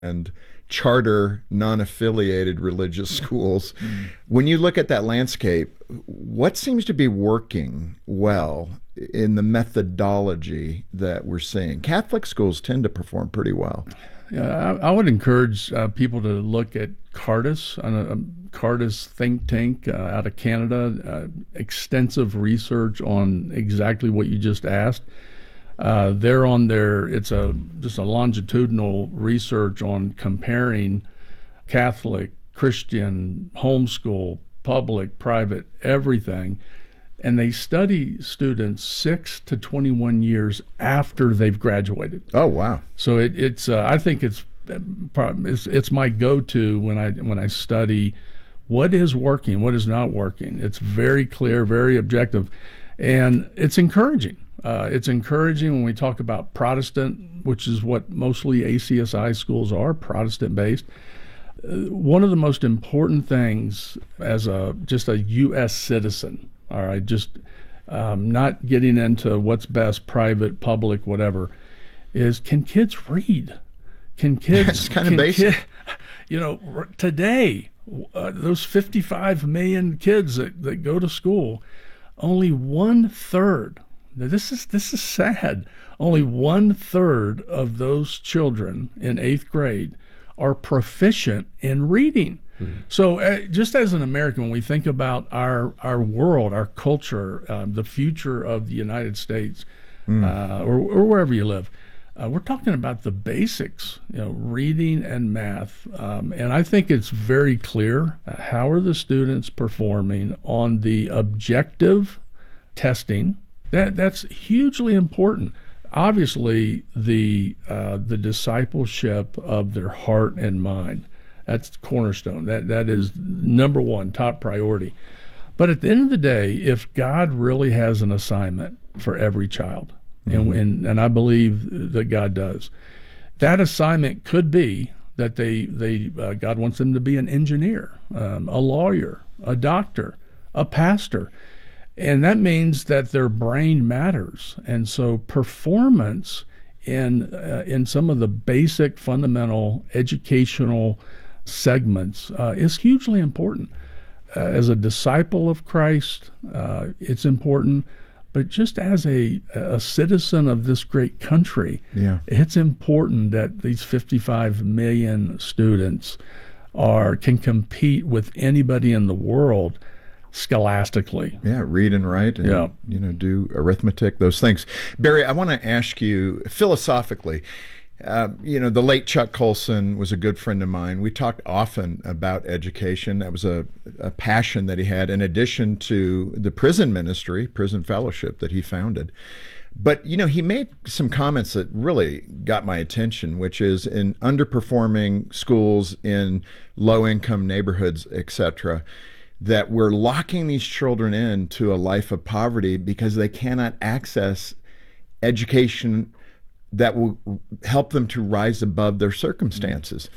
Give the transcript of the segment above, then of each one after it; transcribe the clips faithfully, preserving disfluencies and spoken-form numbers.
and charter non-affiliated religious schools. Mm. When you look at that landscape, what seems to be working well in the methodology that we're seeing? Catholic schools tend to perform pretty well. Yeah, I, I would encourage uh, people to look at Cardus, a, a Cardus think tank uh, out of Canada, uh, extensive research on exactly what you just asked. Uh, they're on their, it's a just a longitudinal research on comparing Catholic, Christian, homeschool, public, private, everything. And they study students six to twenty-one years after they've graduated. Oh, wow. So it, it's, uh, I think it's, it's, it's my go-to when I, when I study what is working, what is not working. It's very clear, very objective, and it's encouraging. Uh, it's encouraging when we talk about Protestant, which is what mostly A C S I schools are, Protestant-based. Uh, one of the most important things as a just a U S citizen, all right, just um, not getting into what's best, private, public, whatever, is can kids read? Can kids? It's kind of basic. Kid, you know, today, uh, those fifty-five million kids that, that go to school, only one third. Now, this is this is sad. Only one third of those children in eighth grade are proficient in reading. Mm-hmm. So, uh, just as an American, when we think about our our world, our culture, um, the future of the United States, mm. uh, or, or wherever you live, uh, we're talking about the basics, you know, reading and math. Um, and I think it's very clear uh, how are the students performing on the objective testing. That that's hugely important. Obviously, the uh, the discipleship of their heart and mind, that's cornerstone. That that is number one, top priority. But at the end of the day, if God really has an assignment for every child, mm-hmm. and, and and I believe that God does, that assignment could be that they they uh, God wants them to be an engineer, um, a lawyer, a doctor, a pastor. And that means that their brain matters. And so performance in uh, in some of the basic fundamental educational segments uh, is hugely important. Uh, as a disciple of Christ, uh, it's important. But just as a, a citizen of this great country, yeah. it's important that these fifty-five million students are can compete with anybody in the world scholastically. Yeah, read and write and, yeah. you know, do arithmetic, those things. Barry, I want to ask you philosophically, uh, you know, the late Chuck Colson was a good friend of mine. We talked often about education. That was a, a passion that he had in addition to the prison ministry, prison fellowship that he founded. But, you know, he made some comments that really got my attention, which is in underperforming schools in low-income neighborhoods, et cetera, that we're locking these children into a life of poverty because they cannot access education that will help them to rise above their circumstances.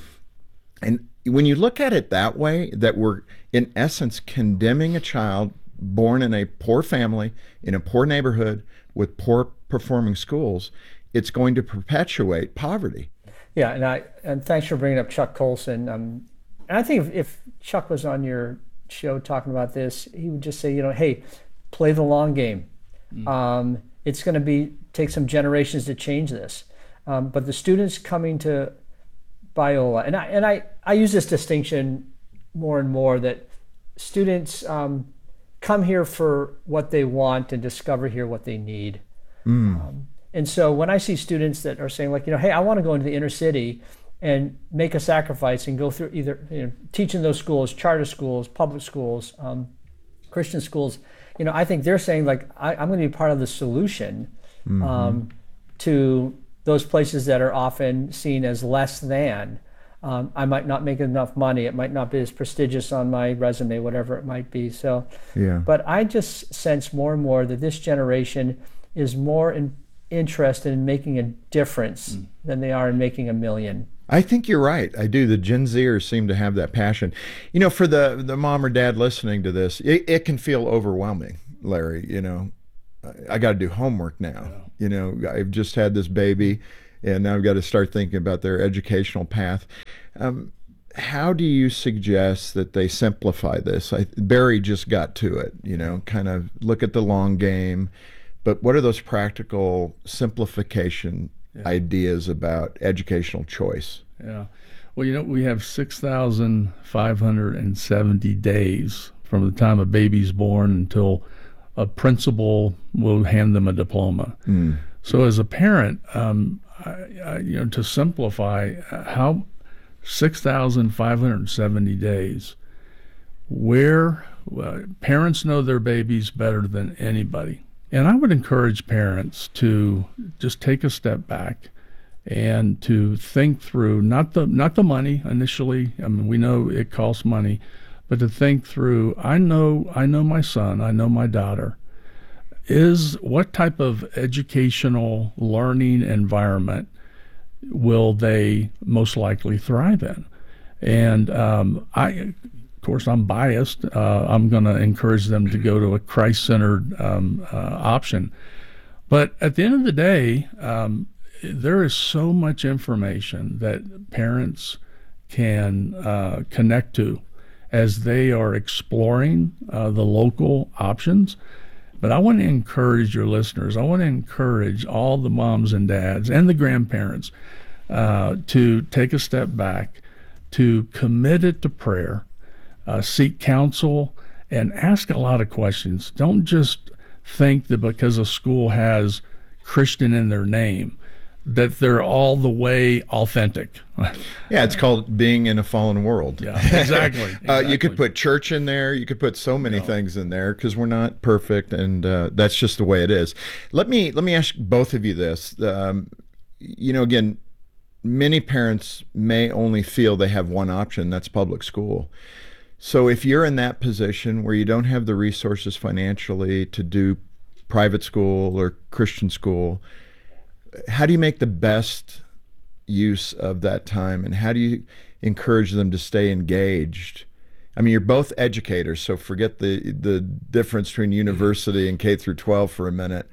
And when you look at it that way, that we're in essence condemning a child born in a poor family, in a poor neighborhood, with poor performing schools, it's going to perpetuate poverty. Yeah, and I and thanks for bringing up Chuck Colson. Um, and I think if, if Chuck was on your show talking about this, he would just say, you know, hey, play the long game. Mm. Um, it's going to be take some generations to change this. Um, but the students coming to Biola, and I and I, I use this distinction more and more that students um, come here for what they want and discover here what they need. Mm. Um, and so when I see students that are saying like, you know, hey, I want to go into the inner city and make a sacrifice and go through either, you know, teaching those schools, charter schools, public schools, um, Christian schools, you know, I think they're saying like, I, I'm going to be part of the solution mm-hmm. um, to those places that are often seen as less than. Um, I might not make enough money. It might not be as prestigious on my resume, whatever it might be. So, yeah. But I just sense more and more that this generation is more in, interested in making a difference mm. than they are in making a million. I think you're right. I do. The Gen Zers seem to have that passion. You know, for the, the mom or dad listening to this, it, it can feel overwhelming, Larry. You know, I, I got to do homework now. Yeah. You know, I've just had this baby. and now I've got to start thinking about their educational path. Um, how do you suggest that they simplify this? I, Barry just got to it, you know, kind of look at the long game, but what are those practical simplification yeah. ideas about educational choice? Yeah. Well, you know, we have six thousand five hundred seventy days from the time a baby's born until a principal will hand them a diploma. Mm. So as a parent, um, I, I, you know, to simplify, how six thousand five hundred seventy days, where uh, parents know their babies better than anybody. And I would encourage parents to just take a step back and to think through not the not the money initially. I mean, we know it costs money, but to think through. I know I know my son. I know my daughter. Is what type of educational learning environment will they most likely thrive in? And um, I, of course, I'm biased. Uh, I'm going to encourage them to go to a Christ-centered um, uh, option. But at the end of the day. Um, There is so much information that parents can uh, connect to as they are exploring uh, the local options. But I want to encourage your listeners, I want to encourage all the moms and dads and the grandparents uh, to take a step back, to commit it to prayer, uh, seek counsel, and ask a lot of questions. Don't just think that because a school has Christian in their name, that they're all the way authentic. Yeah, it's called being in a fallen world. Yeah, exactly. exactly. Uh, you could put church in there. You could put so many no. things in there because we're not perfect, and uh, that's just the way it is. Let me let me ask both of you this. Um, you know, again, many parents may only feel they have one option. That's public school. So if you're in that position where you don't have the resources financially to do private school or Christian school, how do you make the best use of that time, and how do you encourage them to stay engaged? I mean, you're both educators, so forget the the difference between university and K through twelve for a minute.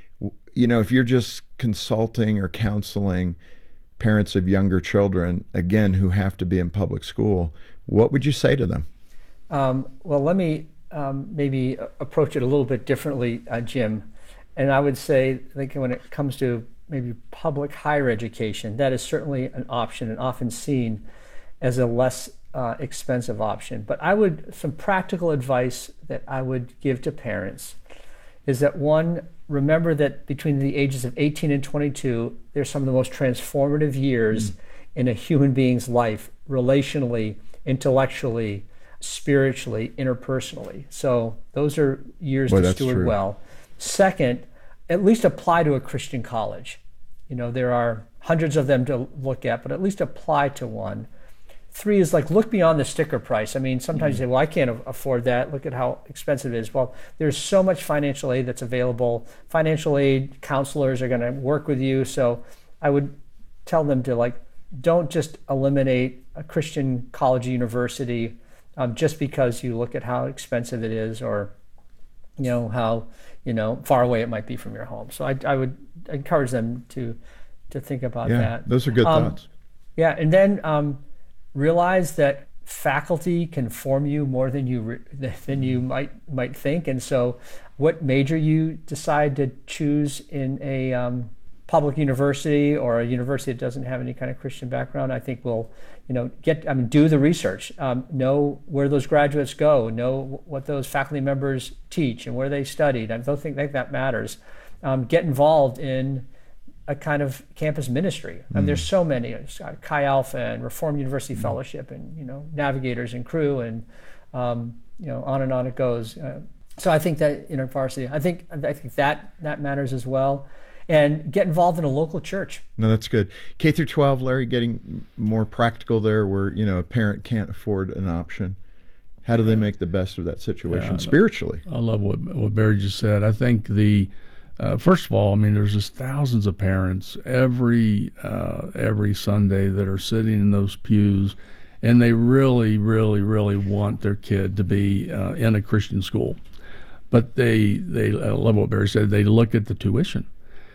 You know, if you're just consulting or counseling parents of younger children, again, who have to be in public school, what would you say to them? Um, well, let me um, maybe approach it a little bit differently, uh, Jim. And I would say, I think when it comes to maybe public higher education, that is certainly an option and often seen as a less uh, expensive option. But I would, some practical advice that I would give to parents is that, one, remember that between the ages of eighteen and twenty-two, they're some of the most transformative years mm. in a human being's life, relationally, intellectually, spiritually, interpersonally. So those are years Boy, to steward true. well. Second, at least apply to a Christian college. You know, there are hundreds of them to look at, but at least apply to one. Three is like, look beyond the sticker price. I mean, sometimes mm-hmm. you say, well, I can't afford that. Look at how expensive it is. Well, there's so much financial aid that's available. Financial aid counselors are going to work with you. So I would tell them to, like, don't just eliminate a Christian college or university um, just because you look at how expensive it is, or, you know, how, you know, far away it might be from your home. So I, I would encourage them to to think about yeah, that. Those are good um, thoughts. Yeah, and then um, realize that faculty can form you more than you re- than you might might think. And so, what major you decide to choose in a um, public university or a university that doesn't have any kind of Christian background, I think will, you know, get, I mean, do the research, um, know where those graduates go, know what those faculty members teach and where they studied. I don't think, think that matters. Um, get involved in a kind of campus ministry. Mm. And there's so many, it's got Chi Alpha and Reformed University mm. Fellowship and, you know, Navigators and Crew and, um, you know, on and on it goes. Uh, so I think that, you know, varsity, I think, I think that, that matters as well. And get involved in a local church. No, that's good. K through twelve, Larry, getting more practical there, where, you know, a parent can't afford an option. How do they make the best of that situation yeah, spiritually? I love what what Barry just said. I think the uh, first of all, I mean, there's just thousands of parents every uh, every Sunday that are sitting in those pews, and they really, really, really want their kid to be uh, in a Christian school. But they they I love what Barry said. They look at the tuition.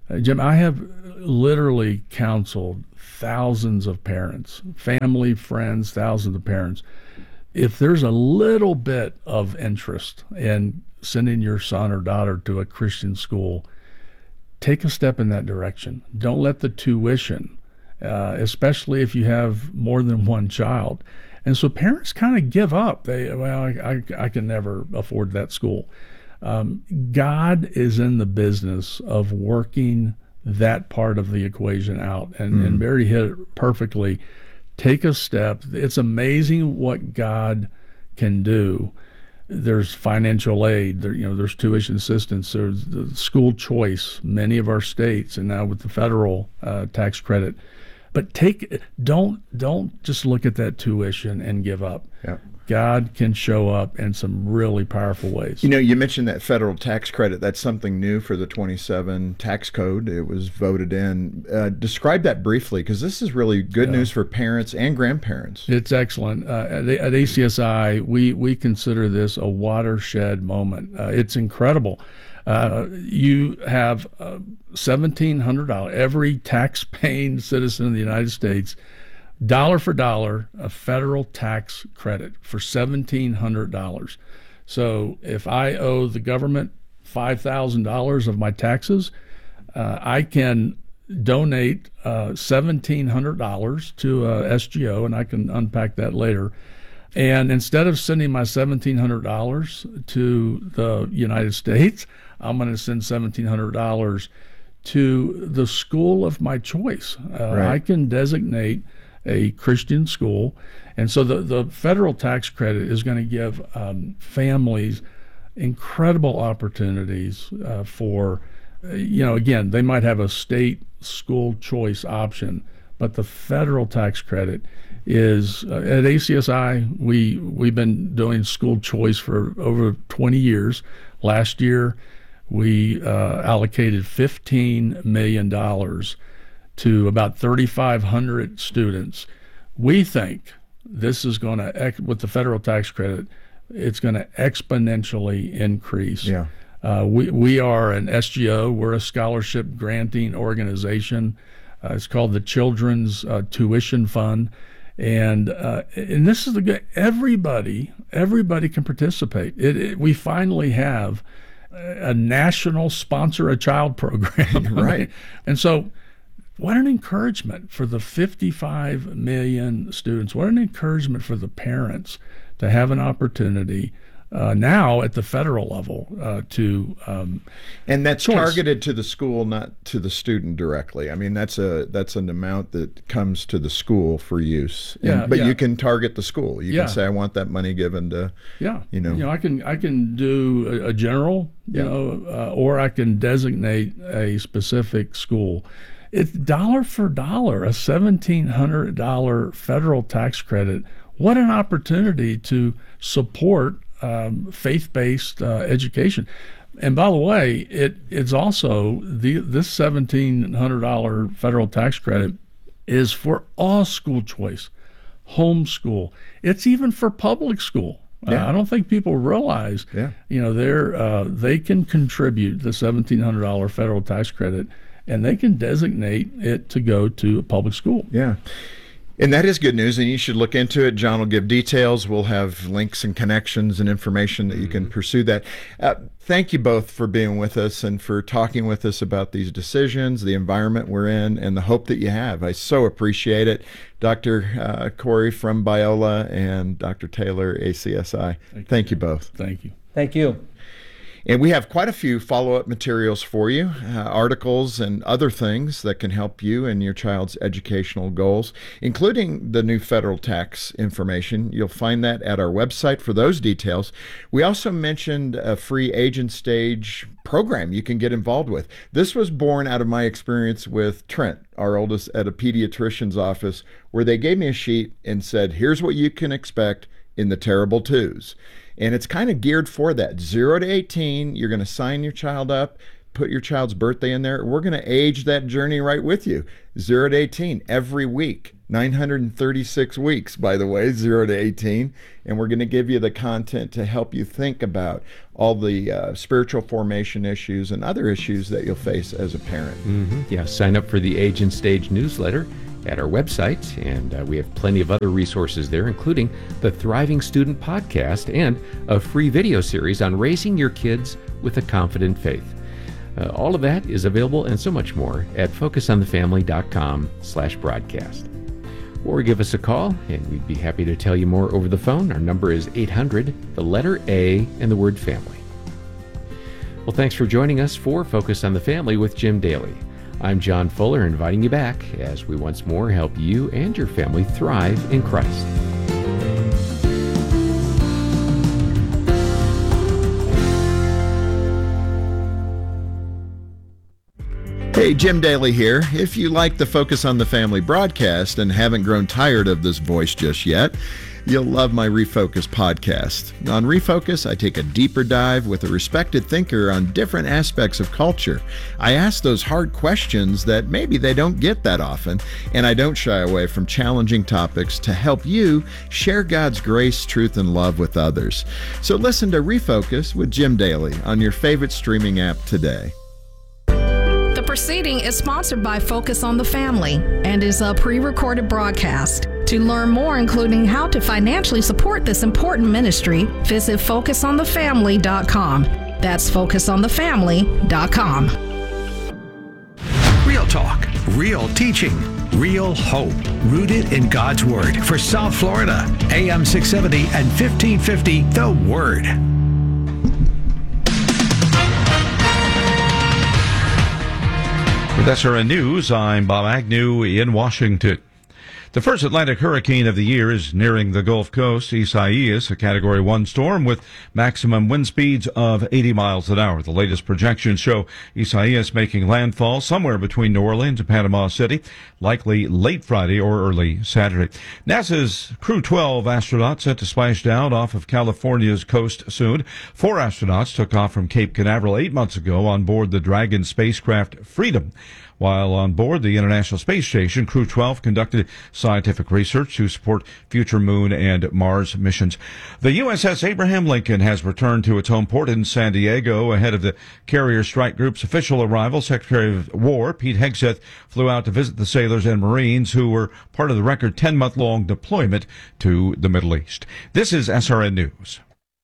Uh, Jim, I have literally counseled thousands of parents, family, friends, thousands of parents. If there's a little bit of interest in sending your son or daughter to a Christian school, take a step in that direction. Don't let the tuition, uh, especially if you have more than one child. And so parents kind of give up. They, well, I, I, I can never afford that school. Um, God is in the business of working that part of the equation out. And, mm. and Barry hit it perfectly. Take a step. It's amazing what God can do. There's financial aid, there, you know, there's tuition assistance, there's the school choice, many of our states, and now with the federal uh, tax credit. But take don't don't just look at that tuition and give up. Yeah. God can show up in some really powerful ways. You know, you mentioned that federal tax credit. That's something new for the twenty-seven tax code. It was voted in. Uh, describe that briefly, because this is really good yeah. news for parents and grandparents. It's excellent. Uh, at, at A C S I, we, we consider this a watershed moment. Uh, it's incredible. Uh, you have uh, seventeen hundred dollars. Every tax-paying citizen in the United States, dollar for dollar, a federal tax credit for seventeen hundred dollars. So if I owe the government five thousand dollars of my taxes, uh, I can donate uh, seventeen hundred dollars to uh, S G O, and I can unpack that later. And instead of sending my seventeen hundred dollars to the United States, I'm going to send seventeen hundred dollars to the school of my choice. Uh, right. I can designate a Christian school. And so the, the federal tax credit is going to give um, families incredible opportunities uh, for, uh, you know, again, they might have a state school choice option, but the federal tax credit is, uh, at A C S I, we, we've been doing school choice for over twenty years. Last year, we uh, allocated fifteen million dollars to about thirty-five hundred students. We think this is going to, with the federal tax credit, it's going to exponentially increase. Yeah. Uh, we, we are an S G O. We're a scholarship granting organization. Uh, it's called the Children's uh, Tuition Fund. And uh, and this is the good, everybody, everybody can participate. It, it, we finally have a national sponsor a child program. Right. And so what an encouragement for the fifty-five million students. What an encouragement for the parents to have an opportunity uh, now at the federal level uh, to um, and that's choice. Targeted to the school, not to the student directly. I mean, that's a that's an amount that comes to the school for use. And, Yeah, but yeah. you can target the school. You Yeah. can say, I want that money given to, Yeah, you know. you know, I can I can do a, a general, you Yeah. know, uh, or I can designate a specific school. It's dollar for dollar, a seventeen hundred dollar federal tax credit. What an opportunity to support um, faith-based uh, education. And by the way, it it's also the this seventeen hundred dollar federal tax credit is for all school choice, homeschool. It's even for public school. Yeah. Uh, I don't think people realize, Yeah. you know, they're uh, they can contribute the seventeen hundred dollar federal tax credit, and they can designate it to go to a public school. Yeah. And that is good news, and you should look into it. John will give details. We'll have links and connections and information that you can pursue that. Uh, thank you both for being with us and for talking with us about these decisions, the environment we're in, and the hope that you have. I so appreciate it. Doctor Uh, Corey from Biola and Doctor Taylor, A C S I. Thank Thank you. you both. Thank you. Thank you. And we have quite a few follow-up materials for you, uh, articles and other things that can help you and your child's educational goals, including the new federal tax information. You'll find that at our website for those details. We also mentioned a free Agent Stage program you can get involved with. This was born out of my experience with Trent, our oldest, at a pediatrician's office, where they gave me a sheet and said, here's what you can expect in the terrible twos. And it's kind of geared for that. Zero to eighteen, you're going to sign your child up, put your child's birthday in there. We're going to age that journey right with you. zero to eighteen every week. nine hundred thirty-six weeks, by the way, zero to eighteen. And we're going to give you the content to help you think about all the uh, spiritual formation issues and other issues that you'll face as a parent. Mm-hmm. Yeah, sign up for the Age and Stage newsletter at our website, and uh, we have plenty of other resources there, including the Thriving Student podcast and a free video series on raising your kids with a confident faith. Uh, all of that is available and so much more at focusonthefamily.com slash broadcast. Or give us a call, and we'd be happy to tell you more over the phone. Our number is eight hundred, the letter A, and the word family. Well, thanks for joining us for Focus on the Family with Jim Daly. I'm John Fuller, inviting you back as we once more help you and your family thrive in Christ. Hey, Jim Daly here. If you like the Focus on the Family broadcast and haven't grown tired of this voice just yet, you'll love my Refocus podcast. On Refocus, I take a deeper dive with a respected thinker on different aspects of culture. I ask those hard questions that maybe they don't get that often, and I don't shy away from challenging topics to help you share God's grace, truth, and love with others. So listen to Refocus with Jim Daly on your favorite streaming app today. The proceeding is sponsored by Focus on the Family and is a pre-recorded broadcast. To learn more, including how to financially support this important ministry, visit focus on the family dot com. That's focus on the family dot com. Real talk, real teaching, real hope, rooted in God's Word. For South Florida, A M six seventy and fifteen fifty, The Word. With S R N News, I'm Bob Agnew in Washington. The first Atlantic hurricane of the year is nearing the Gulf Coast. Isaias, a Category one storm with maximum wind speeds of eighty miles an hour. The latest projections show Isaias making landfall somewhere between New Orleans and Panama City, likely late Friday or early Saturday. NASA's Crew twelve astronauts set to splash down off of California's coast soon. Four astronauts took off from Cape Canaveral eight months ago on board the Dragon spacecraft Freedom. While on board the International Space Station, Crew twelve conducted scientific research to support future Moon and Mars missions. The U S S Abraham Lincoln has returned to its home port in San Diego ahead of the Carrier Strike Group's official arrival. Secretary of War Pete Hegseth flew out to visit the sailors and Marines who were part of the record ten-month-long deployment to the Middle East. This is S R N News.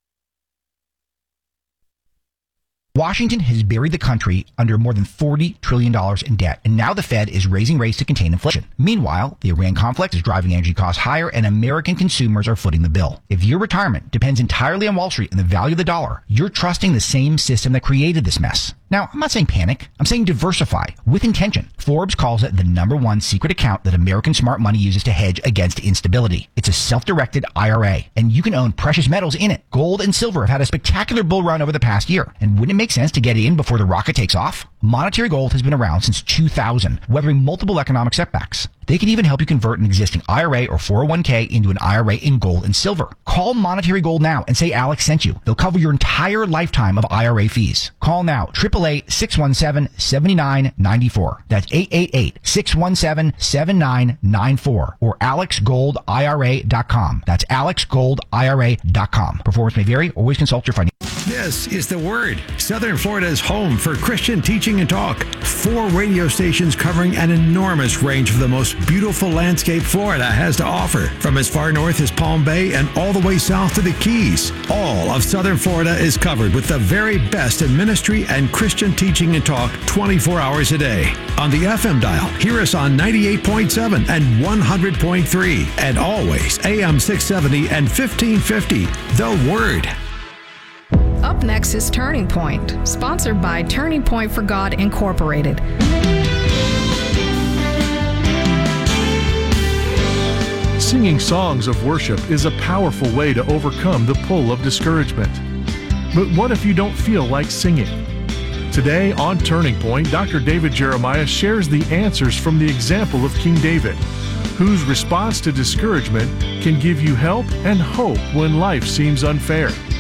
Washington has buried the country under more than forty trillion dollars in debt, and now the Fed is raising rates to contain inflation. Meanwhile, the Iran conflict is driving energy costs higher, and American consumers are footing the bill. If your retirement depends entirely on Wall Street and the value of the dollar, you're trusting the same system that created this mess. Now, I'm not saying panic. I'm saying diversify with intention. Forbes calls it the number one secret account that American smart money uses to hedge against instability. It's a self-directed I R A, and you can own precious metals in it. Gold and silver have had a spectacular bull run over the past year, and wouldn't it make sense to get in before the rocket takes off? Monetary Gold has been around since two thousand, weathering multiple economic setbacks. They can even help you convert an existing I R A or four oh one k into an I R A in gold and silver. Call Monetary Gold now and say Alex sent you. They'll cover your entire lifetime of I R A fees. Call now, eight eight eight, six one seven, seven nine nine four. That's eight eight eight, six one seven, seven nine nine four or alex gold I R A dot com. That's alex gold I R A dot com. Performance may vary. Always consult your financial. This is The Word, Southern Florida's home for Christian teaching and talk. Four radio stations covering an enormous range of the most beautiful landscape Florida has to offer, from as far north as Palm Bay and all the way south to the Keys. All of Southern Florida is covered with the very best in ministry and Christian teaching and talk twenty-four hours a day. On the F M dial, hear us on ninety-eight point seven and one hundred point three, and always A M six seventy and fifteen fifty. The Word. Up next is Turning Point, sponsored by Turning Point for God Incorporated. Singing songs of worship is a powerful way to overcome the pull of discouragement. But what if you don't feel like singing? Today on Turning Point, Doctor David Jeremiah shares the answers from the example of King David, whose response to discouragement can give you help and hope when life seems unfair.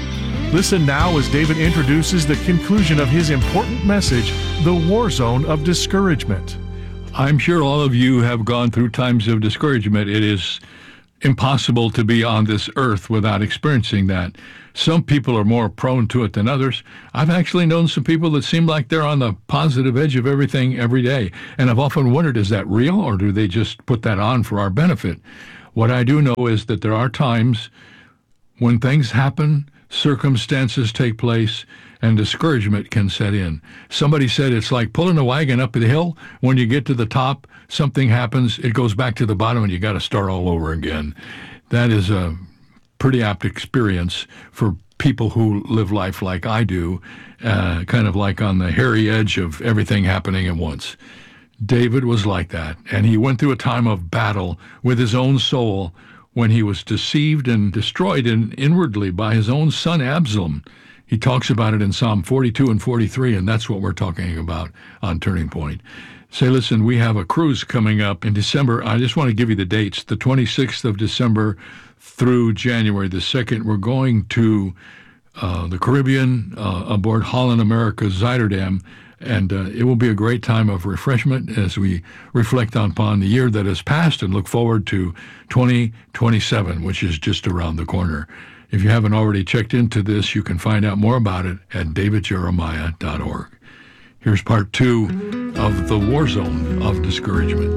Listen now as David introduces the conclusion of his important message, The War Zone of Discouragement. I'm sure all of you have gone through times of discouragement. It is impossible to be on this earth without experiencing that. Some people are more prone to it than others. I've actually known some people that seem like they're on the positive edge of everything every day. And I've often wondered, is that real, or do they just put that on for our benefit? What I do know is that there are times when things happen, circumstances take place, and discouragement can set in. Somebody said it's like pulling a wagon up the hill. When you get to the top, something happens, it goes back to the bottom, and you got to start all over again. That is a pretty apt experience for people who live life like I do, uh, kind of like on the hairy edge of everything happening at once. David was like that, and he went through a time of battle with his own soul when he was deceived and destroyed in, inwardly by his own son Absalom. He talks about it in Psalm forty-two and forty-three, and that's what we're talking about on Turning Point. Say, listen, we have a cruise coming up in December. I just want to give you the dates. The twenty-sixth of December through January the second, we're going to uh, the Caribbean uh, aboard Holland America Zuiderdam, and uh, it will be a great time of refreshment as we reflect upon the year that has passed and look forward to twenty twenty-seven, which is just around the corner. If you haven't already checked into this, you can find out more about it at david jeremiah dot org. Here's part two of The War Zone of Discouragement.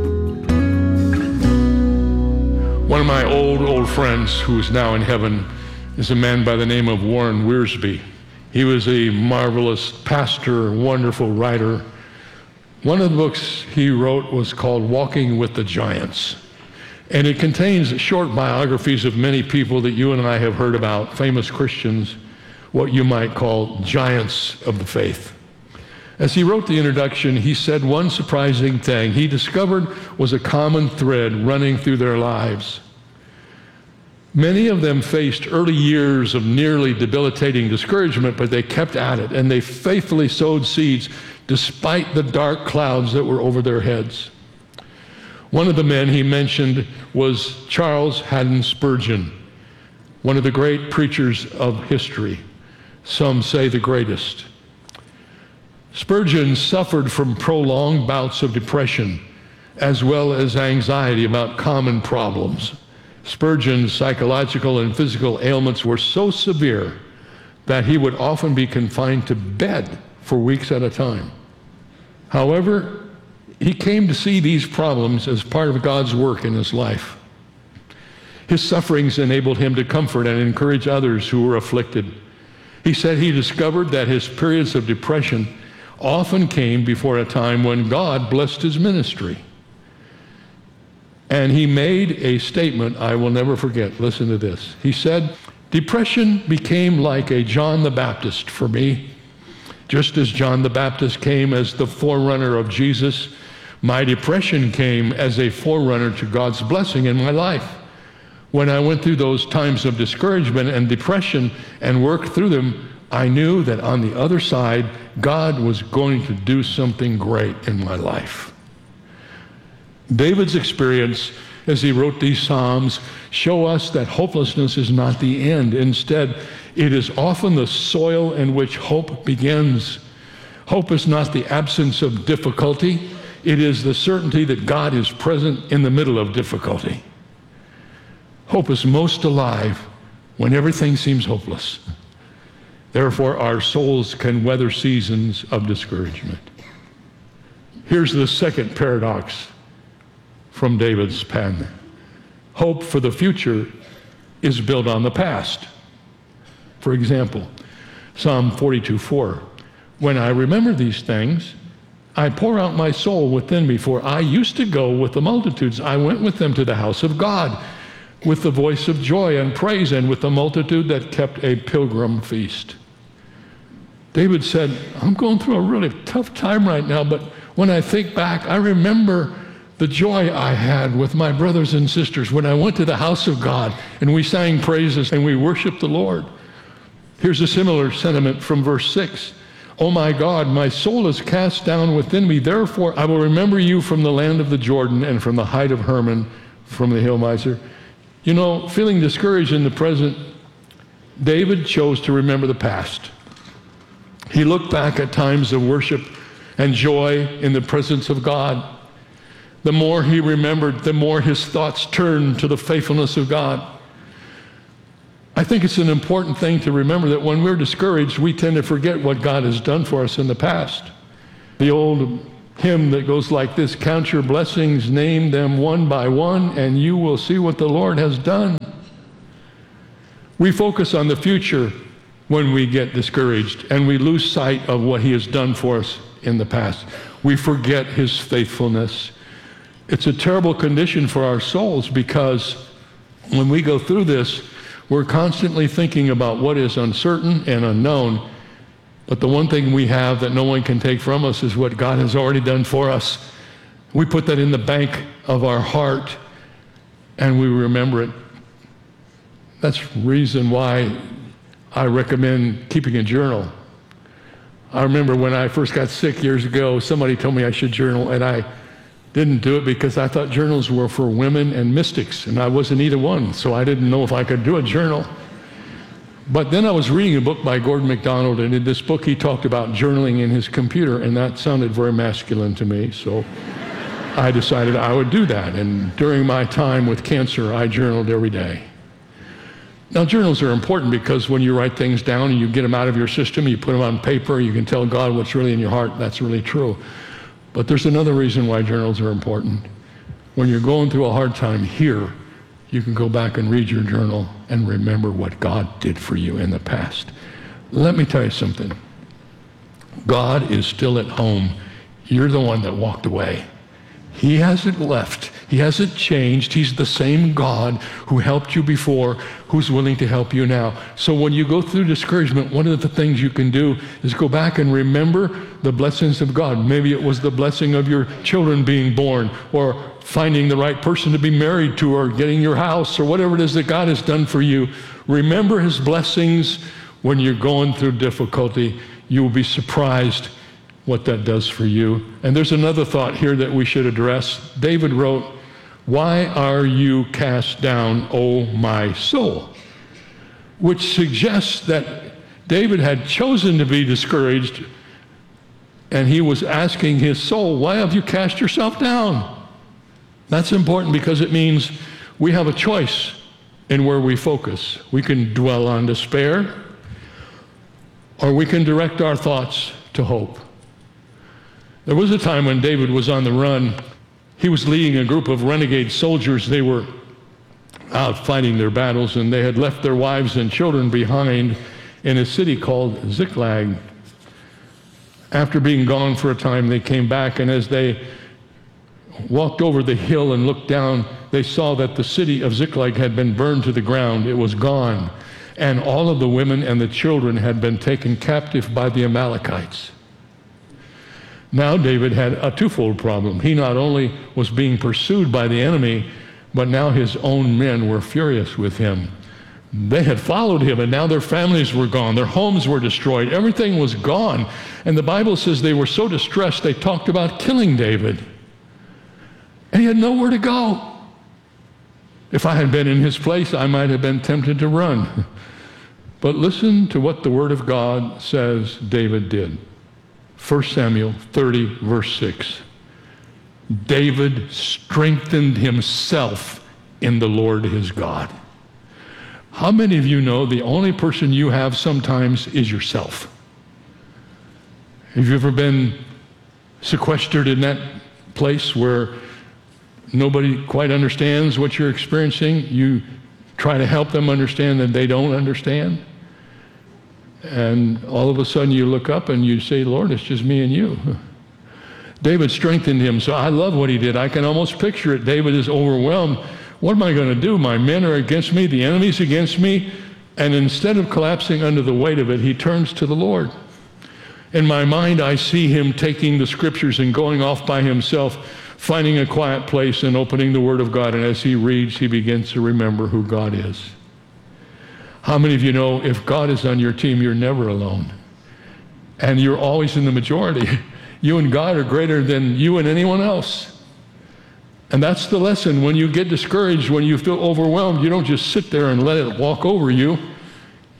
One of my old, old friends who is now in heaven is a man by the name of Warren Wiersbe. He was a marvelous pastor, wonderful writer. One of the books he wrote was called Walking with the Giants. And it contains short biographies of many people that you and I have heard about, famous Christians, what you might call giants of the faith. As he wrote the introduction, he said one surprising thing he discovered was a common thread running through their lives. Many of them faced early years of nearly debilitating discouragement, but they kept at it, and they faithfully sowed seeds despite the dark clouds that were over their heads. One of the men he mentioned was Charles Haddon Spurgeon, one of the great preachers of history, some say the greatest. Spurgeon suffered from prolonged bouts of depression as well as anxiety about common problems. Spurgeon's psychological and physical ailments were so severe that he would often be confined to bed for weeks at a time. However, he came to see these problems as part of God's work in his life. His sufferings enabled him to comfort and encourage others who were afflicted. He said he discovered that his periods of depression often came before a time when God blessed his ministry. And he made a statement I will never forget. Listen to this. He said, "Depression became like a John the Baptist for me. Just as John the Baptist came as the forerunner of Jesus, my depression came as a forerunner to God's blessing in my life. When I went through those times of discouragement and depression and worked through them, I knew that on the other side, God was going to do something great in my life." David's experience as he wrote these Psalms show us that hopelessness is not the end. Instead, it is often the soil in which hope begins. Hope is not the absence of difficulty. It is the certainty that God is present in the middle of difficulty. Hope is most alive when everything seems hopeless. Therefore, our souls can weather seasons of discouragement. Here's the second paradox from David's pen. Hope for the future is built on the past. For example, Psalm forty-two four, "When I remember these things, I pour out my soul within me, for I used to go with the multitudes. I went with them to the house of God, with the voice of joy and praise, and with the multitude that kept a pilgrim feast." David said, "I'm going through a really tough time right now, but when I think back, I remember the joy I had with my brothers and sisters when I went to the house of God and we sang praises and we worshiped the Lord." Here's a similar sentiment from verse six. "Oh my God, my soul is cast down within me. Therefore, I will remember you from the land of the Jordan and from the height of Hermon, from the hill miser." You know, feeling discouraged in the present David chose to remember the past. He looked back at times of worship and joy in the presence of God. The more he remembered, the more his thoughts turned to the faithfulness of God. I think it's an important thing to remember that when we're discouraged, we tend to forget what God has done for us in the past. The old hymn that goes like this, count your blessings, name them one by one, and you will see what the Lord has done. We focus on the future when we get discouraged, and we lose sight of what he has done for us in the past. We forget his faithfulness. It's a terrible condition for our souls, because when we go through this, we're constantly thinking about what is uncertain and unknown. But the one thing we have that no one can take from us is what God has already done for us. We put that in the bank of our heart, and we remember it. That's the reason why I recommend keeping a journal. I remember when I first got sick years ago, somebody told me I should journal, and I didn't do it because I thought journals were for women and mystics, and I wasn't either one, so I didn't know if I could do a journal. But then I was reading a book by Gordon MacDonald, and in this book he talked about journaling in his computer, and that sounded very masculine to me, so I decided I would do that. And during my time with cancer, I journaled every day. Now, journals are important because when you write things down and you get them out of your system, you put them on paper, you can tell God what's really in your heart. That's really true. But there's another reason why journals are important. When you're going through a hard time here, you can go back and read your journal and remember what God did for you in the past. Let me tell you something. God is still at home. You're the one that walked away. He hasn't left. He hasn't changed. He's the same God who helped you before, who's willing to help you now. So when you go through discouragement, one of the things you can do is go back and remember the blessings of God. Maybe it was the blessing of your children being born, or finding the right person to be married to, or getting your house, or whatever it is that God has done for you. Remember his blessings when you're going through difficulty. You will be surprised what that does for you. And there's another thought here that we should address. David wrote, "Why are you cast down, O my soul?" Which suggests that David had chosen to be discouraged, and he was asking his soul, why have you cast yourself down? That's important because it means we have a choice in where we focus. We can dwell on despair, or we can direct our thoughts to hope. There was a time when David was on the run. He was leading a group of renegade soldiers. They were out fighting their battles, and they had left their wives and children behind in a city called Ziklag. After being gone for a time, they came back, and as they walked over the hill and looked down, they saw that the city of Ziklag had been burned to the ground. It was gone, and all of the women and the children had been taken captive by the Amalekites. Now David had a twofold problem. He not only was being pursued by the enemy, but now his own men were furious with him. They had followed him, and now their families were gone. Their homes were destroyed. Everything was gone. And the Bible says they were so distressed, they talked about killing David. And he had nowhere to go. If I had been in his place, I might have been tempted to run. But listen to what the Word of God says David did. First Samuel thirty, verse six. David strengthened himself in the Lord his God. How many of you know the only person you have sometimes is yourself? Have you ever been sequestered in that place where nobody quite understands what you're experiencing? You try to help them understand that they don't understand. And all of a sudden you look up and you say, Lord, it's just me and you. David strengthened him. So I love what he did. I can almost picture it. David is overwhelmed. What am I going to do? My men are against me. The enemy's against me. And instead of collapsing under the weight of it, he turns to the Lord. In my mind, I see him taking the scriptures and going off by himself, finding a quiet place and opening the Word of God. And as he reads, he begins to remember who God is. How many of you know if God is on your team, you're never alone? And you're always in the majority. You and God are greater than you and anyone else. And that's the lesson. When you get discouraged, when you feel overwhelmed, you don't just sit there and let it walk over you.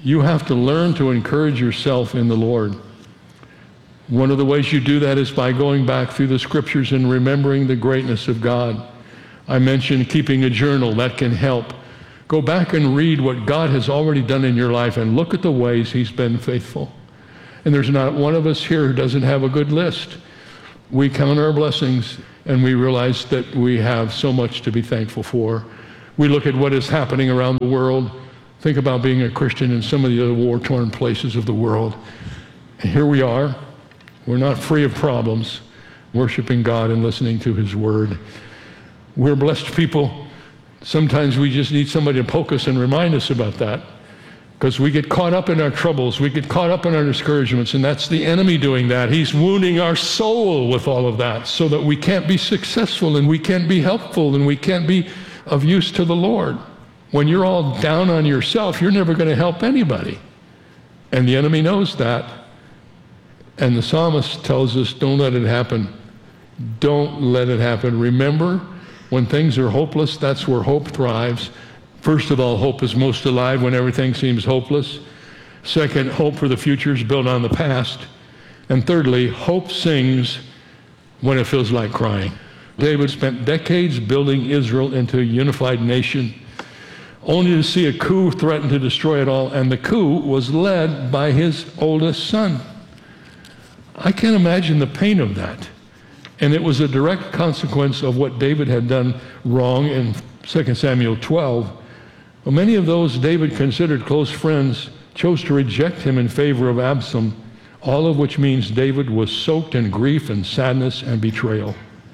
You have to learn to encourage yourself in the Lord. One of the ways you do that is by going back through the scriptures and remembering the greatness of God. I mentioned keeping a journal. That can help. Go back and read what God has already done in your life and look at the ways he's been faithful. And there's not one of us here who doesn't have a good list. We count our blessings and we realize that we have so much to be thankful for. We look at what is happening around the world. Think about being a Christian in some of the other war-torn places of the world. And here we are. We're not free of problems, worshiping God and listening to his word. We're blessed people. Sometimes we just need somebody to poke us and remind us about that, because we get caught up in our troubles. We get caught up in our discouragements, and that's the enemy doing that. He's wounding our soul with all of that so that we can't be successful and we can't be helpful and we can't be of use to the Lord. When you're all down on yourself, you're never going to help anybody. And the enemy knows that. And the psalmist tells us, don't let it happen. Don't let it happen. Remember, when things are hopeless, that's where hope thrives. First of all, hope is most alive when everything seems hopeless. Second, hope for the future is built on the past. And thirdly, hope sings when it feels like crying. David spent decades building Israel into a unified nation, only to see a coup threaten to destroy it all, and the coup was led by his oldest son. I can't imagine the pain of that. And it was a direct consequence of what David had done wrong in Second Samuel twelve. Well, many of those David considered close friends chose to reject him in favor of Absalom, all of which means David was soaked in grief and sadness and betrayal.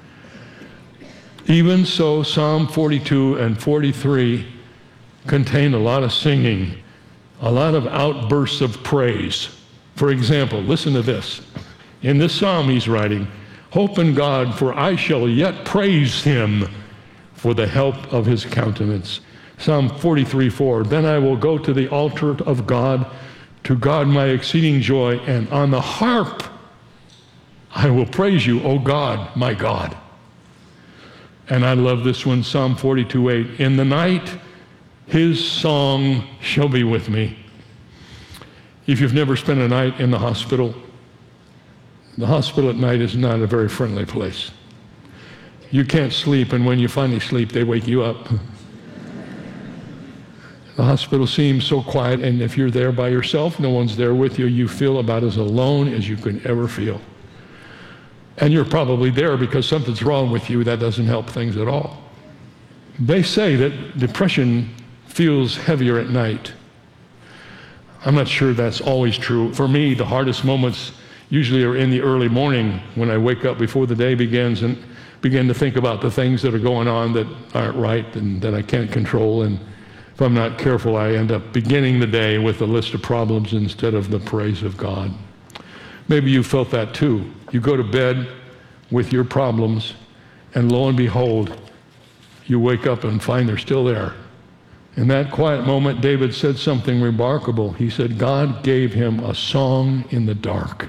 Even so, Psalm forty-two and forty-three contain a lot of singing, a lot of outbursts of praise. For example, listen to this. In this psalm he's writing, hope in God, for I shall yet praise him for the help of his countenance. Psalm forty-three four, then I will go to the altar of God, to God my exceeding joy, and on the harp I will praise you, O God, my God. And I love this one, Psalm forty-two eight, in the night his song shall be with me. If you've never spent a night in the hospital, the hospital at night is not a very friendly place. You can't sleep, and when you finally sleep, they wake you up. The hospital seems so quiet, and if you're there by yourself, no one's there with you, you feel about as alone as you can ever feel. And you're probably there because something's wrong with you. That doesn't help things at all. They say that depression feels heavier at night. I'm not sure that's always true. For me, the hardest moments usually are in the early morning when I wake up before the day begins and begin to think about the things that are going on that aren't right and that I can't control. And if I'm not careful, I end up beginning the day with a list of problems instead of the praise of God. Maybe you felt that too. You go to bed with your problems, and lo and behold, you wake up and find they're still there. In that quiet moment, David said something remarkable. He said, God gave him a song in the dark.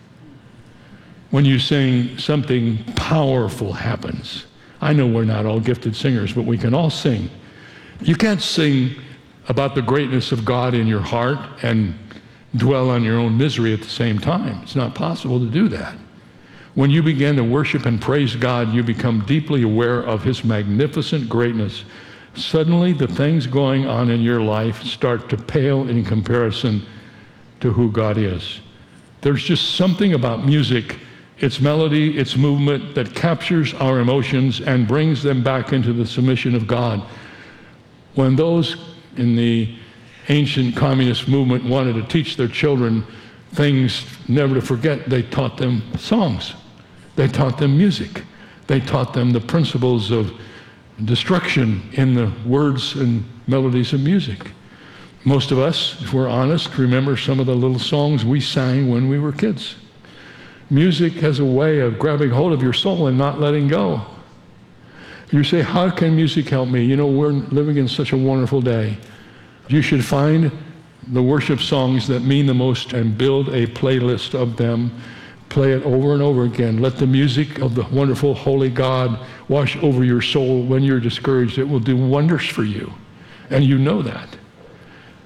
When you sing, something powerful happens. I know we're not all gifted singers, but we can all sing. You can't sing about the greatness of God in your heart and dwell on your own misery at the same time. It's not possible to do that. When you begin to worship and praise God, you become deeply aware of his magnificent greatness. Suddenly, the things going on in your life start to pale in comparison to who God is. There's just something about music, its melody, its movement, that captures our emotions and brings them back into the submission of God. When those in the ancient communist movement wanted to teach their children things never to forget, they taught them songs. They taught them music. They taught them the principles of destruction in the words and melodies of music. Most of us, if we're honest, remember some of the little songs we sang when we were kids. Music has a way of grabbing hold of your soul and not letting go. You say, how can music help me? You know, we're living in such a wonderful day. You should find the worship songs that mean the most and build a playlist of them. Play it over and over again. Let the music of the wonderful, holy God wash over your soul when you're discouraged. It will do wonders for you. And you know that.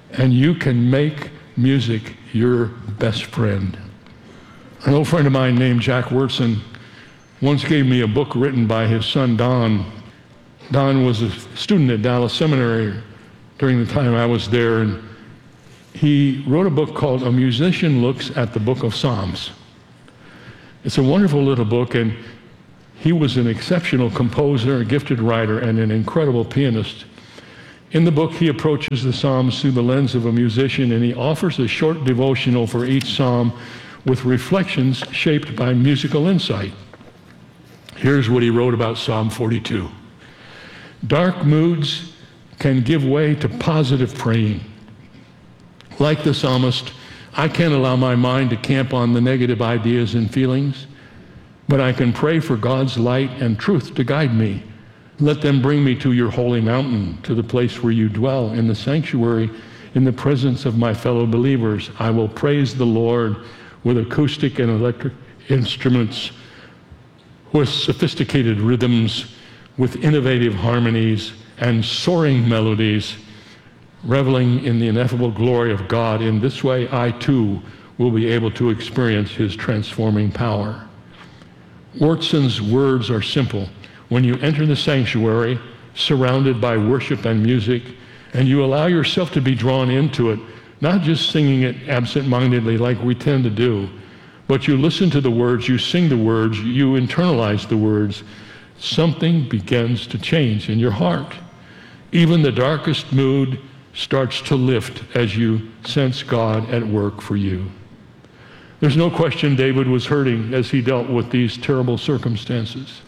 and you can make music your best friend. An old friend of mine named Jack Wurtson once gave me a book written by his son Don. Don was a student at Dallas Seminary during the time I was there, and he wrote a book called A Musician Looks at the Book of Psalms. It's a wonderful little book, and he was an exceptional composer, a gifted writer, and an incredible pianist. In the book, he approaches the Psalms through the lens of a musician, and he offers a short devotional for each psalm with reflections shaped by musical insight. Here's what he wrote about Psalm forty-two. Dark moods can give way to positive praying. Like the psalmist, I can't allow my mind to camp on the negative ideas and feelings, but I can pray for God's light and truth to guide me. Let them bring me to your holy mountain, to the place where you dwell, in the sanctuary, in the presence of my fellow believers. I will praise the Lord with acoustic and electric instruments, with sophisticated rhythms, with innovative harmonies and soaring melodies, reveling in the ineffable glory of God. In this way, I too will be able to experience his transforming power. Wurtson's words are simple. When you enter the sanctuary, surrounded by worship and music, and you allow yourself to be drawn into it, not just singing it absent-mindedly like we tend to do, but you listen to the words, you sing the words, you internalize the words, something begins to change in your heart. Even the darkest mood starts to lift as you sense God at work for you. There's no question David was hurting as he dealt with these terrible circumstances.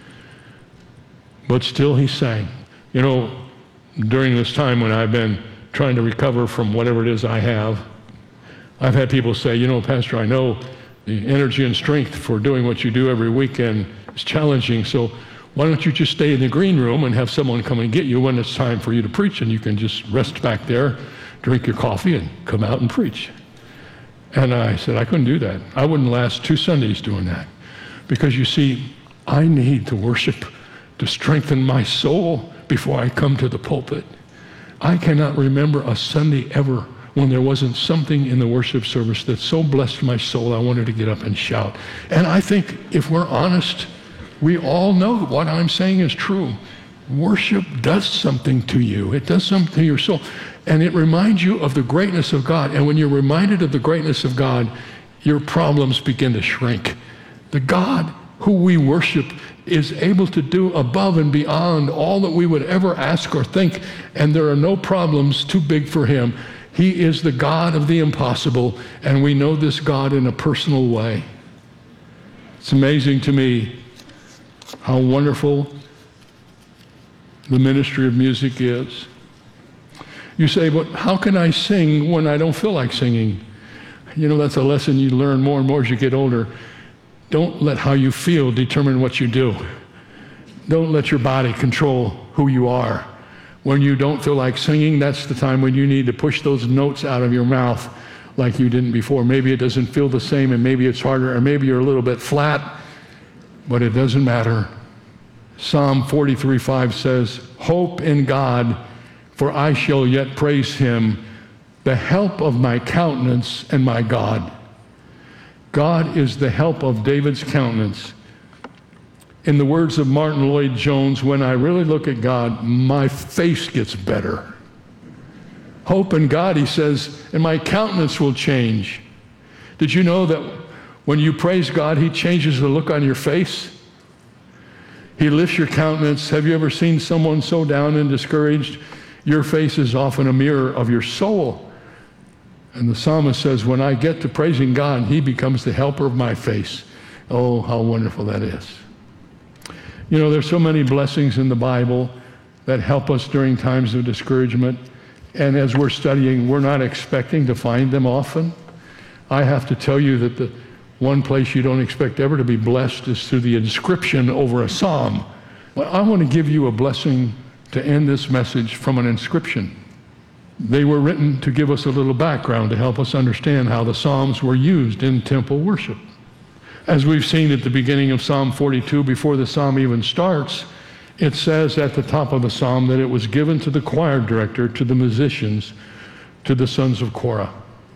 But still he sang. You know, during this time when I've been trying to recover from whatever it is I have, I've had people say, you know, Pastor, I know the energy and strength for doing what you do every weekend is challenging, so why don't you just stay in the green room and have someone come and get you when it's time for you to preach, and you can just rest back there, drink your coffee, and come out and preach. And I said, I couldn't do that. I wouldn't last two Sundays doing that. Because you see, I need to worship to strengthen my soul before I come to the pulpit. I cannot remember a Sunday ever when there wasn't something in the worship service that so blessed my soul I wanted to get up and shout. And I think if we're honest, we all know what I'm saying is true. Worship does something to you. It does something to your soul. And it reminds you of the greatness of God. And when you're reminded of the greatness of God, your problems begin to shrink. The God who we worship is able to do above and beyond all that we would ever ask or think, and there are no problems too big for him. He is the God of the impossible, and we know this God in a personal way. It's amazing to me how wonderful the ministry of music is. You say, but how can I sing when I don't feel like singing? You know, that's a lesson you learn more and more as you get older. Don't let how you feel determine what you do. Don't let your body control who you are. When you don't feel like singing, that's the time when you need to push those notes out of your mouth like you didn't before. Maybe it doesn't feel the same, and maybe it's harder, or maybe you're a little bit flat, but it doesn't matter. Psalm forty-three five says, hope in God, for I shall yet praise him, the help of my countenance and my God. God is the help of David's countenance. In the words of Martin Lloyd-Jones, when I really look at God, my face gets better. Hope in God, he says, and my countenance will change. Did you know that when you praise God, he changes the look on your face? He lifts your countenance. Have you ever seen someone so down and discouraged? Your face is often a mirror of your soul. And the psalmist says, when I get to praising God, he becomes the helper of my face. Oh, how wonderful that is. You know, there's so many blessings in the Bible that help us during times of discouragement. And as we're studying, we're not expecting to find them often. I have to tell you that the one place you don't expect ever to be blessed is through the inscription over a psalm. Well, I want to give you a blessing to end this message from an inscription. They were written to give us a little background to help us understand how the Psalms were used in temple worship. As we've seen at the beginning of Psalm forty-two, before the psalm even starts, it says at the top of the psalm that it was given to the choir director, to the musicians, to the sons of Korah.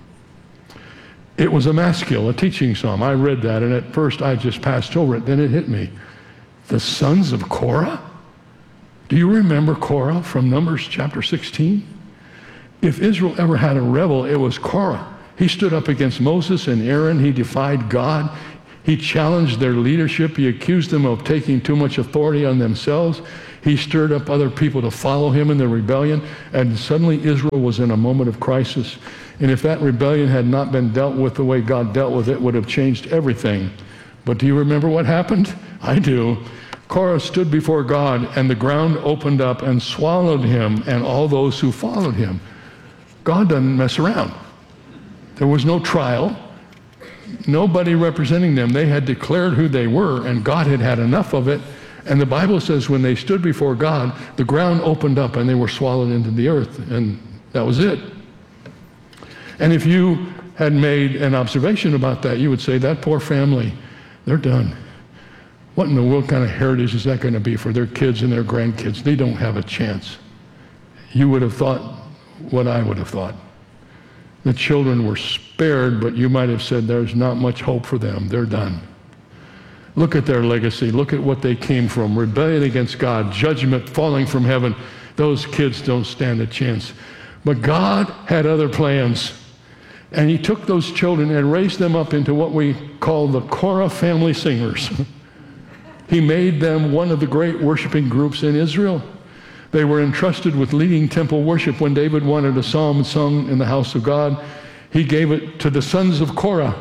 It was a maskil, a teaching psalm. I read that, and at first I just passed over it. Then it hit me. The sons of Korah? Do you remember Korah from Numbers chapter sixteen? If Israel ever had a rebel, it was Korah. He stood up against Moses and Aaron. He defied God. He challenged their leadership. He accused them of taking too much authority on themselves. He stirred up other people to follow him in the rebellion, and suddenly Israel was in a moment of crisis. And if that rebellion had not been dealt with the way God dealt with it, it would have changed everything. But do you remember what happened? I do. Korah stood before God, and the ground opened up and swallowed him and all those who followed him. God doesn't mess around. There was no trial. Nobody representing them. They had declared who they were, and God had had enough of it. And the Bible says when they stood before God, the ground opened up and they were swallowed into the earth, and that was it. And if you had made an observation about that, you would say, that poor family, they're done. What in the world kind of heritage is that going to be for their kids and their grandkids? They don't have a chance. You would have thought what I would have thought. The children were spared, but you might have said there's not much hope for them. They're done. Look at their legacy. Look at what they came from. Rebellion against God, judgment falling from heaven. Those kids don't stand a chance. But God had other plans. And he took those children and raised them up into what we call the Korah family singers. He made them one of the great worshiping groups in Israel. They were entrusted with leading temple worship. When David wanted a psalm sung in the house of God, he gave it to the sons of Korah.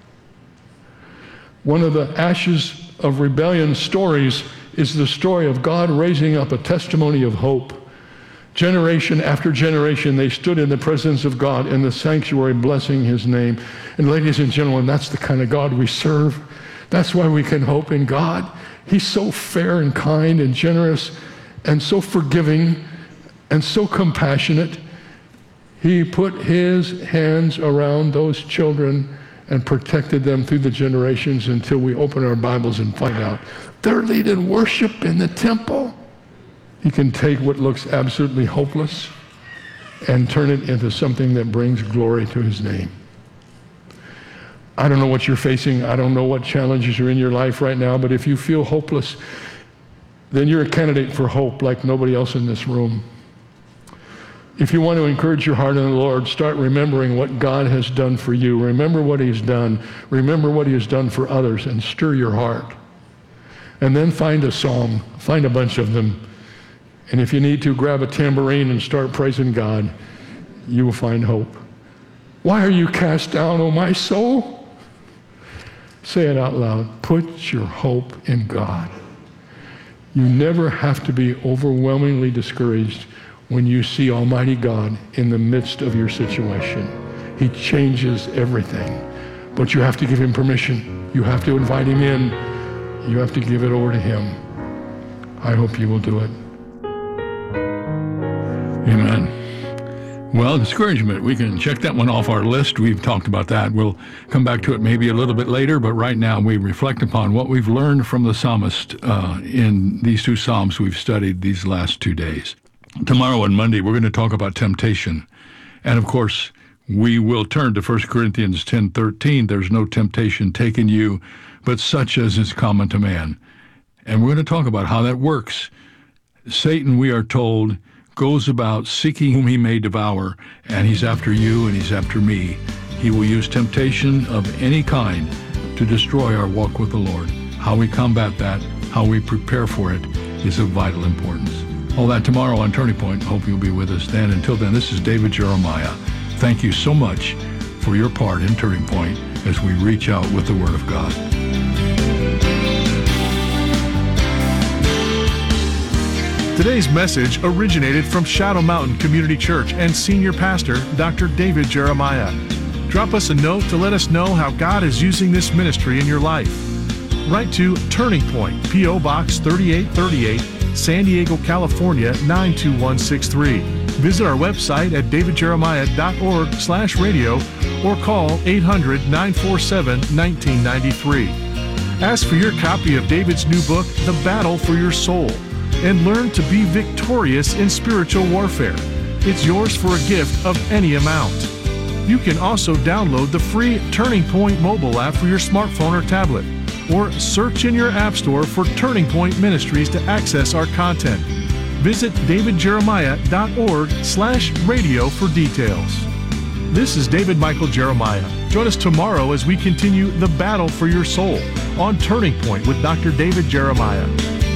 One of the ashes of rebellion stories is the story of God raising up a testimony of hope. Generation after generation, they stood in the presence of God in the sanctuary, blessing his name. And ladies and gentlemen, that's the kind of God we serve. That's why we can hope in God. He's so fair and kind and generous and so forgiving and so compassionate. He put his hands around those children and protected them through the generations until we open our Bibles and find out they're leading worship in the temple. He can take what looks absolutely hopeless and turn it into something that brings glory to his name. I don't know what you're facing. I don't know what challenges are in your life right now, but if you feel hopeless, then you're a candidate for hope like nobody else in this room. If you want to encourage your heart in the Lord, start remembering what God has done for you. Remember what he's done. Remember what he has done for others, and stir your heart. And then find a song. Find a bunch of them. And if you need to, grab a tambourine and start praising God. You will find hope. Why are you cast down, O my soul? Say it out loud. Put your hope in God. You never have to be overwhelmingly discouraged when you see Almighty God in the midst of your situation. He changes everything. But you have to give him permission. You have to invite him in. You have to give it over to him. I hope you will do it. Amen. Well, discouragement, we can check that one off our list. We've talked about that. We'll come back to it maybe a little bit later, but right now we reflect upon what we've learned from the psalmist uh, in these two psalms we've studied these last two days. Tomorrow and Monday, we're going to talk about temptation. And of course, we will turn to First Corinthians ten thirteen. There's no temptation taken you, but such as is common to man. And we're going to talk about how that works. Satan, we are told, goes about seeking whom he may devour, and he's after you and he's after me. He will use temptation of any kind to destroy our walk with the Lord. How we combat that, how we prepare for it, is of vital importance. All that tomorrow on Turning Point. Hope you'll be with us then. Until then, this is David Jeremiah. Thank you so much for your part in Turning Point as we reach out with the Word of God. Today's message originated from Shadow Mountain Community Church and Senior Pastor Doctor David Jeremiah. Drop us a note to let us know how God is using this ministry in your life. Write to Turning Point, P O Box thirty-eight thirty-eight, San Diego, California nine two one six three. Visit our website at davidjeremiah.org slash radio or call eight hundred, nine four seven, one nine nine three. Ask for your copy of David's new book, The Battle for Your Soul, and learn to be victorious in spiritual warfare. It's yours for a gift of any amount. You can also download the free Turning Point mobile app for your smartphone or tablet, or search in your app store for Turning Point Ministries to access our content. Visit davidjeremiah.org slash radio for details. This is David Michael Jeremiah. Join us tomorrow as we continue the battle for your soul on Turning Point with Doctor David Jeremiah.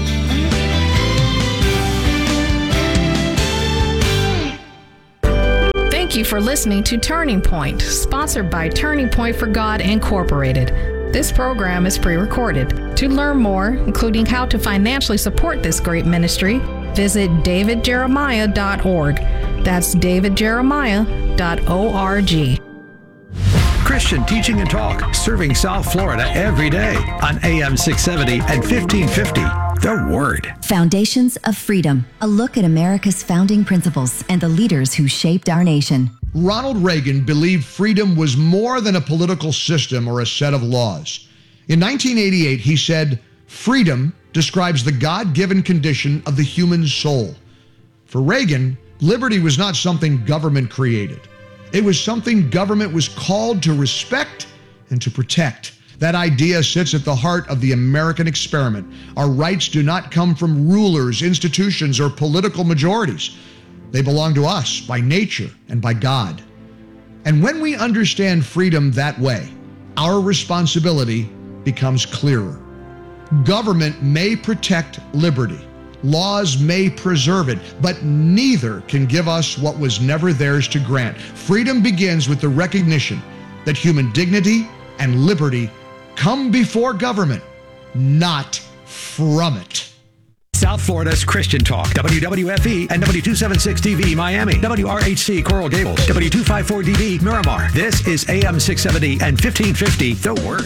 Thank you for listening to Turning Point, sponsored by Turning Point for God Incorporated. This program is pre-recorded. To learn more, including how to financially support this great ministry, visit david jeremiah dot org. That's david jeremiah dot org. Christian Teaching and Talk, serving South Florida every day on A M six seventy and fifteen fifty. The Word. Foundations of Freedom, a look at America's founding principles and the leaders who shaped our nation. Ronald Reagan believed freedom was more than a political system or a set of laws. In nineteen eighty-eight, he said, "Freedom describes the God-given condition of the human soul." For Reagan, liberty was not something government created. It was something government was called to respect and to protect. That idea sits at the heart of the American experiment. Our rights do not come from rulers, institutions, or political majorities. They belong to us by nature and by God. And when we understand freedom that way, our responsibility becomes clearer. Government may protect liberty. Laws may preserve it, but neither can give us what was never theirs to grant. Freedom begins with the recognition that human dignity and liberty come before government, not from it. South Florida's Christian Talk, W W F E and W two seventy-six T V Miami, W R H C Coral Gables, W two fifty-four D B Miramar. This is A M six seventy and fifteen fifty, The Word.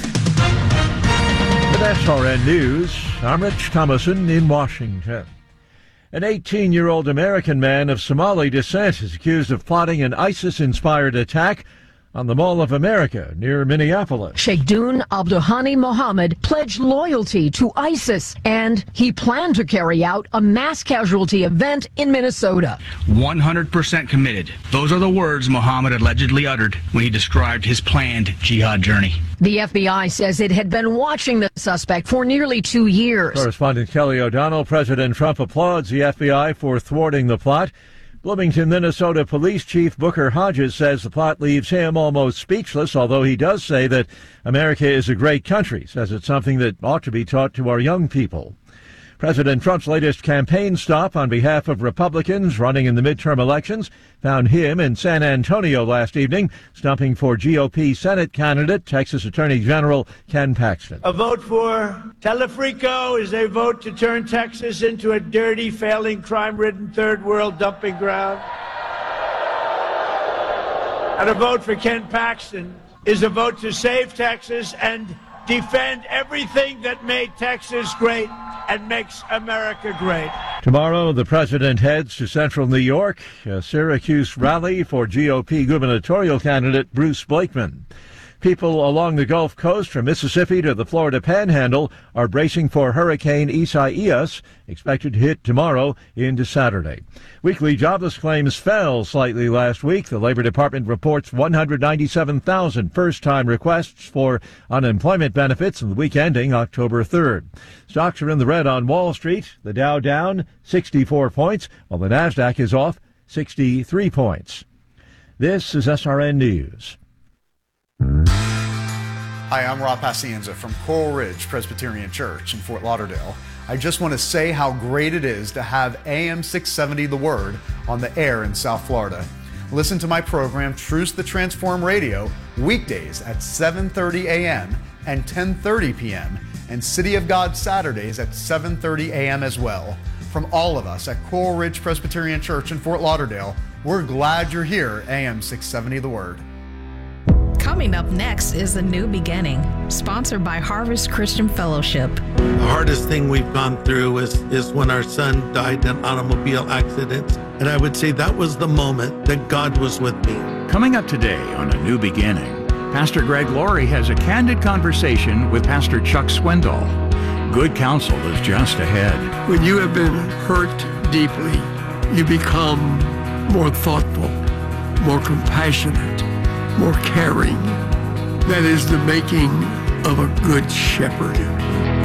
With S R N News, I'm Rich Thomason in Washington. An eighteen-year-old American man of Somali descent is accused of plotting an ISIS-inspired attack on the Mall of America near Minneapolis. Sheikhdun Abduhani Mohammed pledged loyalty to ISIS, and he planned to carry out a mass casualty event in Minnesota. one hundred percent committed. Those are the words Mohammed allegedly uttered when he described his planned jihad journey. The F B I says it had been watching the suspect for nearly two years. Correspondent Kelly O'Donnell. President Trump applauds the F B I for thwarting the plot. Bloomington, Minnesota Police Chief Booker Hodges says the plot leaves him almost speechless, although he does say that America is a great country, says it's something that ought to be taught to our young people. President Trump's latest campaign stop on behalf of Republicans running in the midterm elections found him in San Antonio last evening, stumping for G O P Senate candidate, Texas Attorney General Ken Paxton. A vote for Telefrico is a vote to turn Texas into a dirty, failing, crime-ridden third world dumping ground. And a vote for Ken Paxton is a vote to save Texas and defend everything that made Texas great and makes America great. Tomorrow, the president heads to central New York, a Syracuse rally for G O P gubernatorial candidate Bruce Blakeman. People along the Gulf Coast from Mississippi to the Florida Panhandle are bracing for Hurricane Isaias, expected to hit tomorrow into Saturday. Weekly jobless claims fell slightly last week. The Labor Department reports one hundred ninety-seven thousand first-time requests for unemployment benefits in the week ending October third. Stocks are in the red on Wall Street. The Dow down sixty-four points, while the Nasdaq is off sixty-three points. This is S R N News. Hi, I'm Rob Pacienza from Coral Ridge Presbyterian Church in Fort Lauderdale. I just want to say how great it is to have A M six seventy The Word on the air in South Florida. Listen to my program, Truths That Transform Radio, weekdays at seven thirty a.m. and ten thirty p.m. and City of God Saturdays at seven thirty a.m. as well. From all of us at Coral Ridge Presbyterian Church in Fort Lauderdale, we're glad you're here, A M six seventy The Word. Coming up next is A New Beginning, sponsored by Harvest Christian Fellowship. The hardest thing we've gone through is, is when our son died in an automobile accident. And I would say that was the moment that God was with me. Coming up today on A New Beginning, Pastor Greg Laurie has a candid conversation with Pastor Chuck Swindoll. Good counsel is just ahead. When you have been hurt deeply, you become more thoughtful, more compassionate, more caring. That is the making of a good shepherd.